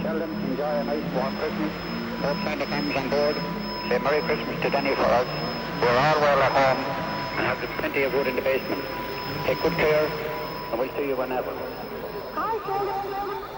Tell them to enjoy a nice warm Christmas. Hope Santa comes on board. Say Merry Christmas to Denny for us. We're all well at home and have plenty of wood in the basement. Take good care, and we'll see you whenever. Hi, Santa.